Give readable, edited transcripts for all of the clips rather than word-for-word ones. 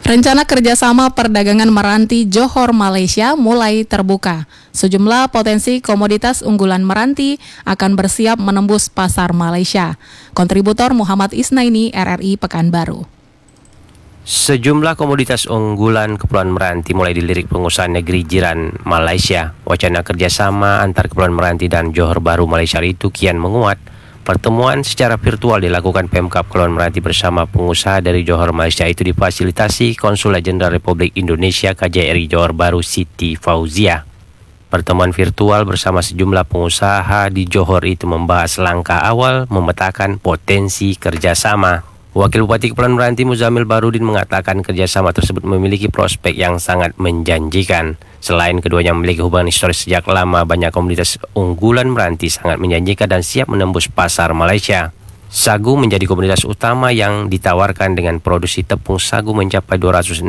Rencana kerjasama perdagangan Meranti Johor Malaysia mulai terbuka. Sejumlah potensi komoditas unggulan Meranti akan bersiap menembus pasar Malaysia. Kontributor Muhammad Isnaini, RRI Pekanbaru. Sejumlah komoditas unggulan Kepulauan Meranti mulai dilirik pengusaha negeri jiran Malaysia. Wacana kerjasama antar Kepulauan Meranti dan Johor Bahru Malaysia itu kian menguat. Pertemuan secara virtual dilakukan Pemkab Kepulauan Meranti bersama pengusaha dari Johor Malaysia itu difasilitasi Konsulat Jenderal Republik Indonesia KJRI Johor Bahru Siti Fauzia. Pertemuan virtual bersama sejumlah pengusaha di Johor itu membahas langkah awal memetakan potensi kerjasama. Wakil Bupati Kepulauan Meranti Muzamil Barudin mengatakan kerjasama tersebut memiliki prospek yang sangat menjanjikan. Selain keduanya memiliki hubungan historis sejak lama, banyak komoditas unggulan Meranti sangat menjanjikan dan siap menembus pasar Malaysia. Sagu menjadi komoditas utama yang ditawarkan dengan produksi tepung sagu mencapai 260.000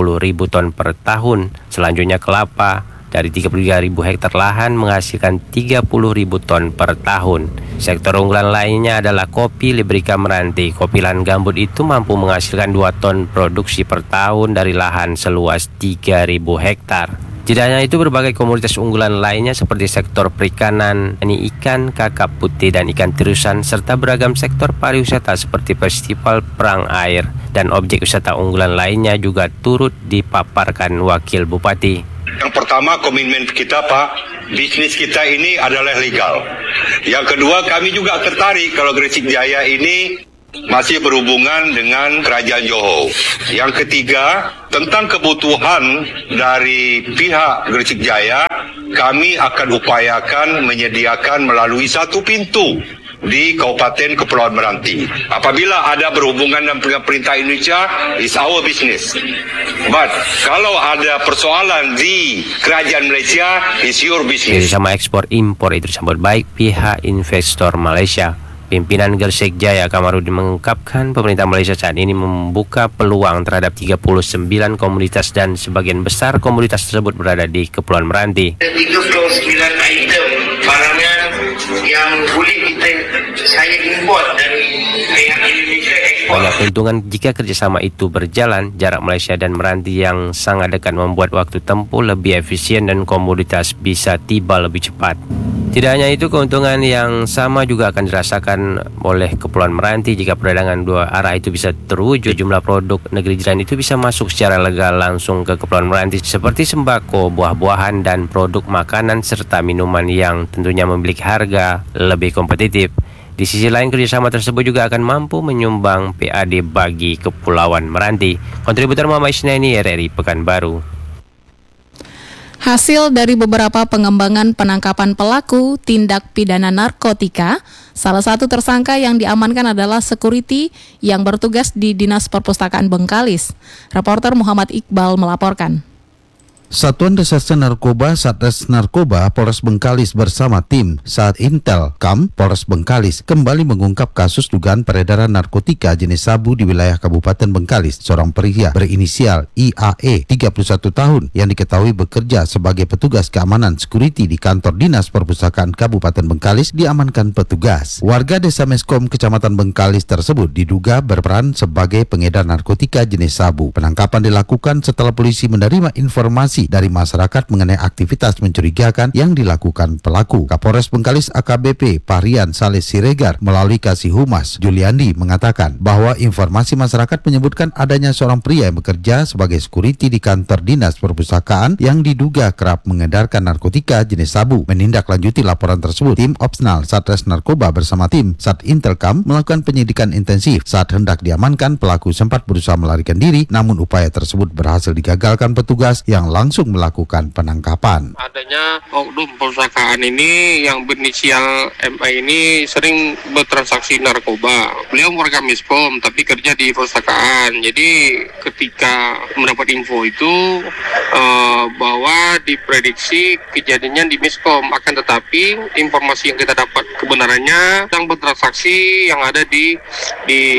ton per tahun. Selanjutnya kelapa dari 33.000 hektar lahan menghasilkan 30.000 ton per tahun. Sektor unggulan lainnya adalah kopi Librika Meranti. Kopi lahan gambut itu mampu menghasilkan 2 ton produksi per tahun dari lahan seluas 3.000 hektar. Tidak hanya itu, berbagai komoditas unggulan lainnya seperti sektor perikanan, ikan, kakap putih dan ikan terusan, serta beragam sektor pariwisata seperti festival perang air dan objek wisata unggulan lainnya juga turut dipaparkan Wakil Bupati. Yang pertama, komitmen kita Pak, bisnis kita ini adalah legal. Yang kedua, kami juga tertarik kalau Gresik Jaya ini masih berhubungan dengan Kerajaan Johor. Yang ketiga, tentang kebutuhan dari pihak Gresik Jaya, kami akan upayakan menyediakan melalui satu pintu di Kabupaten Kepulauan Meranti. Apabila ada berhubungan dengan perintah Indonesia, is our business. But kalau ada persoalan di Kerajaan Malaysia, is your business. Kerjasama ekspor impor itu disambut baik pihak investor Malaysia. Pimpinan Gresik Jaya Kamarudin mengungkapkan pemerintah Malaysia saat ini membuka peluang terhadap 39 komoditas dan sebagian besar komoditas tersebut berada di Kepulauan Meranti. 39 item barangnya yang boleh saya import dari pihak Indonesia ekspor. Banyak keuntungan jika kerjasama itu berjalan. Jarak Malaysia dan Meranti yang sangat dekat membuat waktu tempuh lebih efisien dan komoditas bisa tiba lebih cepat. Tidak hanya itu, keuntungan yang sama juga akan dirasakan oleh Kepulauan Meranti jika perdagangan dua arah itu bisa terwujud. Jumlah produk negeri jiran itu bisa masuk secara legal langsung ke Kepulauan Meranti seperti sembako, buah-buahan, dan produk makanan serta minuman yang tentunya memiliki harga lebih kompetitif. Di sisi lain, kerjasama tersebut juga akan mampu menyumbang PAD bagi Kepulauan Meranti. Kontributor Muhammad Isnaini, RRI Pekanbaru. Hasil dari beberapa pengembangan penangkapan pelaku tindak pidana narkotika, salah satu tersangka yang diamankan adalah security yang bertugas di Dinas Perpustakaan Bengkalis. Reporter Muhammad Iqbal melaporkan. Satuan Reserse Narkoba Satres Narkoba Polres Bengkalis bersama tim Sat Intel Kam Polres Bengkalis kembali mengungkap kasus dugaan peredaran narkotika jenis sabu di wilayah Kabupaten Bengkalis. Seorang pria berinisial IAE 31 tahun yang diketahui bekerja sebagai petugas keamanan security di kantor Dinas Perpustakaan Kabupaten Bengkalis diamankan petugas. Warga Desa Meskom Kecamatan Bengkalis tersebut diduga berperan sebagai pengedar narkotika jenis sabu. Penangkapan dilakukan setelah polisi menerima informasi dari masyarakat mengenai aktivitas mencurigakan yang dilakukan pelaku. Kapolres Bengkalis AKBP Parian Saleh Siregar melalui Kasih Humas Juliandi mengatakan bahwa informasi masyarakat menyebutkan adanya seorang pria yang bekerja sebagai security di kantor Dinas Perpustakaan yang diduga kerap mengedarkan narkotika jenis sabu. Menindaklanjuti laporan tersebut, tim Opsnal Satres Narkoba bersama tim Sat Intelkam melakukan penyidikan intensif. Saat hendak diamankan, pelaku sempat berusaha melarikan diri, namun upaya tersebut berhasil digagalkan petugas yang langsung melakukan penangkapan. Adanya oknum perpustakaan ini yang berinisial MA ini sering bertransaksi narkoba. Beliau warga Miskom tapi kerja di perpustakaan. Jadi ketika mendapat info itu bahwa diprediksi kejadiannya di Miskom, akan tetapi informasi yang kita dapat kebenarannya tentang bertransaksi yang ada di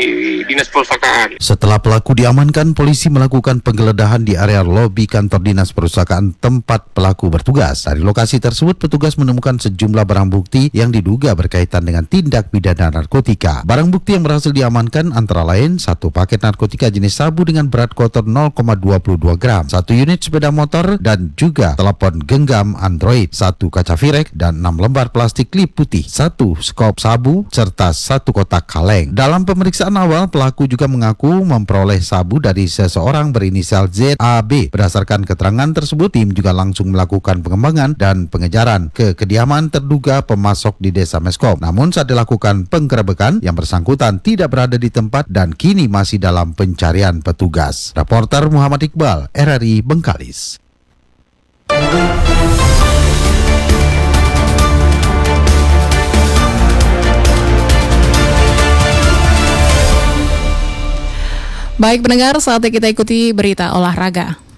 Dinas Perpustakaan. Setelah pelaku diamankan, polisi melakukan penggeledahan di area lobi kantor Dinas dinas perusahaan tempat pelaku bertugas. Dari lokasi tersebut, petugas menemukan sejumlah barang bukti yang diduga berkaitan dengan tindak pidana narkotika. Barang bukti yang berhasil diamankan antara lain 1 paket narkotika jenis sabu dengan berat kotor 0,22 gram, 1 unit sepeda motor dan juga telepon genggam Android, 1 kaca virek dan 6 lembar plastik klip putih, 1 skop sabu serta 1 kotak kaleng. Dalam pemeriksaan awal, pelaku juga mengaku memperoleh sabu dari seseorang berinisial ZAB. Berdasarkan keterangan tersebut, tim juga langsung melakukan pengembangan dan pengejaran ke kediaman terduga pemasok di Desa Meskom. Namun saat dilakukan penggerebekan, yang bersangkutan tidak berada di tempat dan kini masih dalam pencarian petugas. Reporter Muhammad Iqbal, RRI Bengkalis. Baik pendengar, saatnya kita ikuti berita olahraga.